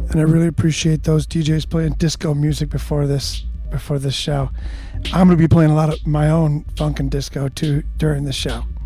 and I really appreciate those DJs playing disco music before this show. I'm going to be playing a lot of my own funk and disco too during the show.